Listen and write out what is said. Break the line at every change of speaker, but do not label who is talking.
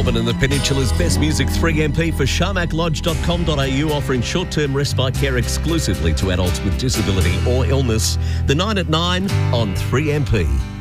Melbourne and the Peninsula's best music, 3MP for sharmaklodge.com.au, offering short-term respite care exclusively to adults with disability or illness. The 9 at 9 on 3MP.